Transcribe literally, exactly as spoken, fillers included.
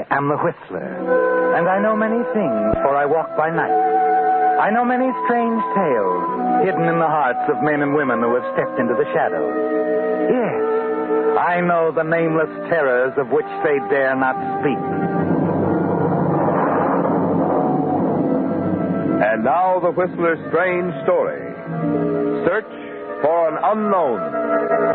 I am the Whistler, and I know many things, for I walk by night. I know many strange tales hidden in the hearts of men and women who have stepped into the shadows. Yes, I know the nameless terrors of which they dare not speak. And now the Whistler's strange story. Search for an Unknown.